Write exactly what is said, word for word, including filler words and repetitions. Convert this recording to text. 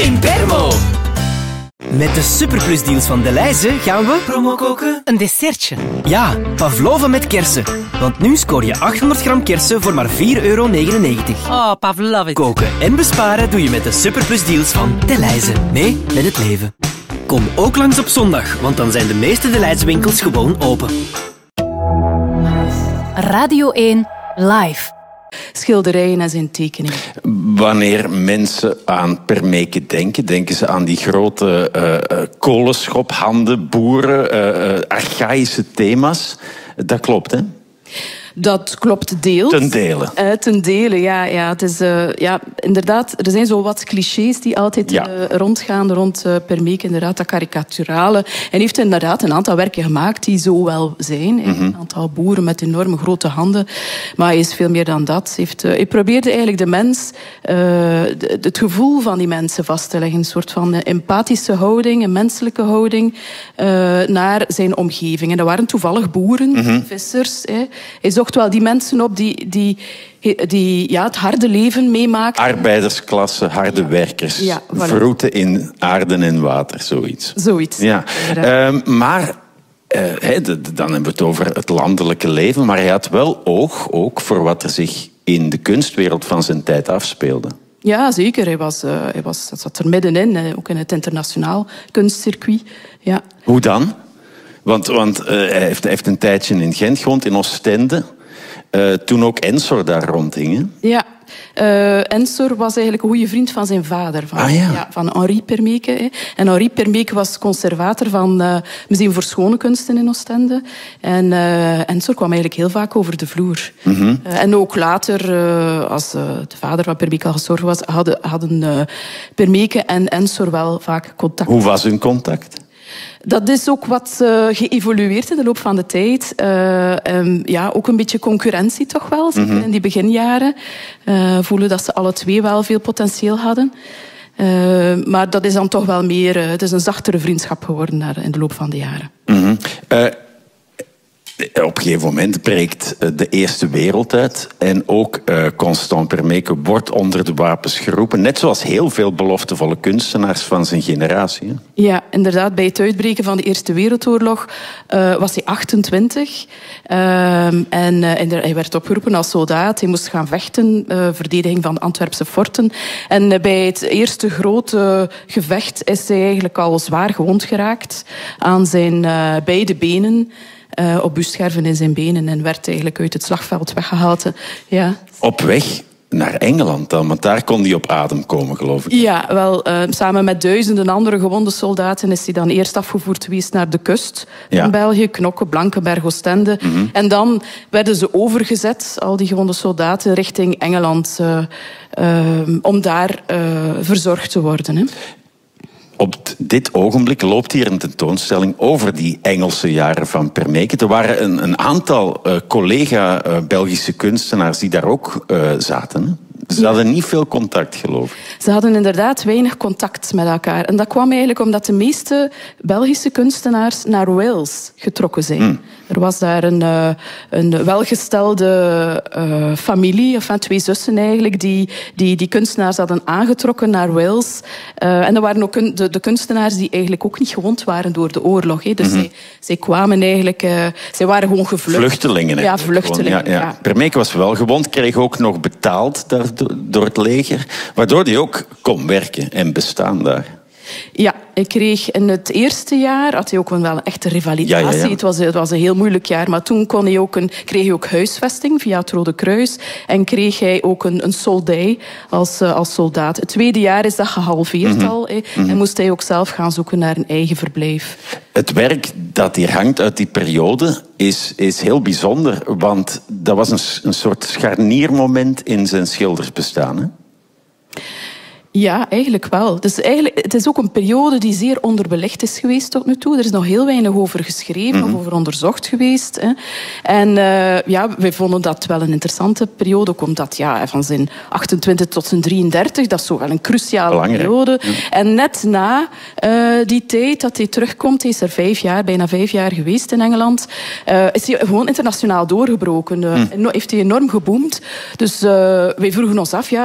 in Bermo. Met de superplusdeals van Delhaize gaan we... Promo koken? Een dessertje. Ja, pavlova met kersen. Want nu scoor je achthonderd gram kersen voor maar vier euro negenennegentig. Oh, pavlova. Koken en besparen doe je met de superplusdeals van Delhaize. Mee met het leven. Kom ook langs op zondag, want dan zijn de meeste Delhaize winkels gewoon open. Radio één Live. Schilderijen en zijn tekeningen. Wanneer mensen aan Permeke denken, denken ze aan die grote uh, uh, kolenschophanden, boeren, uh, uh, archaïsche thema's. Dat klopt, hè? Dat klopt deels. Ten dele. Uh, ten dele, ja. ja, het is, uh, ja inderdaad, er zijn zo wat clichés die altijd ja. uh, rondgaan rond uh, Permeke. Inderdaad, dat karikaturale. En heeft inderdaad een aantal werken gemaakt die zo wel zijn. Mm-hmm. Een aantal boeren met enorme grote handen. Maar hij is veel meer dan dat. Heeft, uh, hij probeerde eigenlijk de mens, uh, de, het gevoel van die mensen vast te leggen. Een soort van uh, empathische houding, een menselijke houding uh, naar zijn omgeving. En dat waren toevallig boeren, mm-hmm. vissers. Hè. Hij zocht wel die mensen op die, die, die ja, het harde leven meemaakten. Arbeidersklasse, harde ja. werkers. Ja, voilà. Vroeten in aarde en water, zoiets. Zoiets. Ja. Uh, maar uh, he, de, de, dan hebben we het over het landelijke leven. Maar hij had wel oog ook voor wat er zich in de kunstwereld van zijn tijd afspeelde. Ja, zeker. Hij, was, uh, hij, was, hij zat er middenin, uh, ook in het internationaal kunstcircuit. Ja. Hoe dan? Want, want uh, hij, heeft, hij heeft een tijdje in Gent gewoond, in Oostende. Uh, toen ook Ensor daar rondhing, hè? Ja, uh, Ensor was eigenlijk een goede vriend van zijn vader. Van, ah, ja. Ja, van Henri Permeke. Hè. En Henri Permeke was conservator van het uh, Museum voor Schone Kunsten in Oostende. En uh, Ensor kwam eigenlijk heel vaak over de vloer. Mm-hmm. Uh, en ook later, uh, als uh, de vader van Permeke al gestorven was, hadden, hadden uh, Permeke en Ensor wel vaak contact. Hoe was hun contact? Dat is ook wat uh, geëvolueerd in de loop van de tijd. Uh, um, ja, ook een beetje concurrentie toch wel, zeker mm-hmm. in die beginjaren. Uh, voelen dat ze alle twee wel veel potentieel hadden. Uh, maar dat is dan toch wel meer... Uh, het is een zachtere vriendschap geworden daar in de loop van de jaren. Mm-hmm. Uh, op een gegeven moment breekt de Eerste Wereld uit. En ook uh, Constant Permeke wordt onder de wapens geroepen. Net zoals heel veel beloftevolle kunstenaars van zijn generatie. Hè? Ja, inderdaad. Bij het uitbreken van de Eerste Wereldoorlog uh, was hij achtentwintig. Uh, en, uh, en hij werd opgeroepen als soldaat. Hij moest gaan vechten, uh, verdediging van de Antwerpse forten. En uh, bij het eerste grote gevecht is hij eigenlijk al zwaar gewond geraakt aan zijn uh, beide benen. Uh, op busscherven in zijn benen en werd eigenlijk uit het slagveld weggehaald. Ja. Op weg naar Engeland dan? Want daar kon hij op adem komen, geloof ik. Ja, wel, uh, samen met duizenden andere gewonde soldaten is hij dan eerst afgevoerd geweest naar de kust van ja. België, Knokke, Blankenberg, Oostende. Mm-hmm. En dan werden ze overgezet, al die gewonde soldaten, richting Engeland, uh, uh, om daar uh, verzorgd te worden. Hè. Op dit ogenblik loopt hier een tentoonstelling over die Engelse jaren van Permeke. Er waren een, een aantal uh, collega-Belgische uh, kunstenaars die daar ook uh, zaten. Hè? Ze hadden niet veel contact, geloof ik. Ze hadden inderdaad weinig contact met elkaar. En dat kwam eigenlijk omdat de meeste Belgische kunstenaars naar Wales getrokken zijn. Mm. Er was daar een, uh, een welgestelde uh, familie, enfin twee zussen eigenlijk, die, die die kunstenaars hadden aangetrokken naar Wales. Uh, en dat waren ook kun- de, de kunstenaars die eigenlijk ook niet gewond waren door de oorlog. Hè. Dus mm-hmm. zij, zij kwamen eigenlijk... Uh, zij waren gewoon gevlucht. Vluchtelingen. Ja, vluchtelingen. Gewoon, ja, ja. Ja. Permeke was wel gewond, kreeg ook nog betaald daar, door het leger, waardoor hij ook kon werken en bestaan daar. Ja, ik kreeg in het eerste jaar had hij ook een, wel een echte revalidatie. Ja, ja, ja. Het, was, het was een heel moeilijk jaar, maar toen kon hij ook een, kreeg hij ook huisvesting via het Rode Kruis en kreeg hij ook een, een soldij als, uh, als soldaat. Het tweede jaar is dat gehalveerd mm-hmm. al eh, mm-hmm. en moest hij ook zelf gaan zoeken naar een eigen verblijf. Het werk dat hier hangt uit die periode is, is heel bijzonder, want dat was een, een soort scharniermoment in zijn schildersbestaan, hè? Ja, eigenlijk wel. Dus eigenlijk, het is ook een periode die zeer onderbelicht is geweest tot nu toe. Er is nog heel weinig over geschreven mm-hmm. of over onderzocht geweest. Hè. En uh, ja, wij vonden dat wel een interessante periode. Ook omdat ja, van zijn achtentwintig tot zijn drieëndertig, dat is zo wel een cruciale Belangrijk. periode. Ja. En net na uh, die tijd dat hij terugkomt, hij is er vijf jaar, bijna vijf jaar geweest in Engeland, uh, is hij gewoon internationaal doorgebroken. Uh, mm. Heeft hij enorm geboomd. Dus uh, wij vroegen ons af, ja,